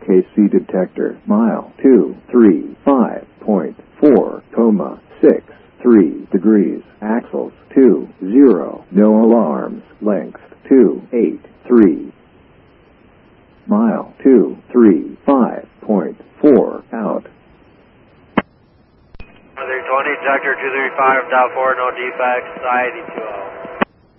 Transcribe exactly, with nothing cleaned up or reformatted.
K C detector, mile two three five point four, comma six three degrees, axles two zero, no alarms, length two eight three, mile two three five point four, out. three twenty, detector two three five, dot four, no defects, I eighty-two oh.